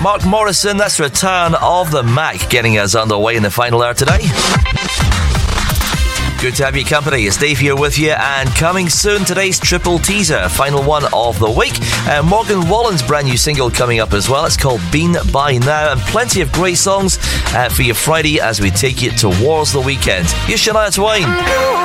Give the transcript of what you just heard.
Mark Morrison, that's Return of the Mac, getting us underway in the final hour today. Good to have your company. It's Dave here with you, and coming soon, today's triple teaser, final one of the week. Morgan Wallen's brand new single coming up as well. It's called Been By Now, and plenty of great songs for your Friday as we take you towards the weekend. Here's Shania Twain.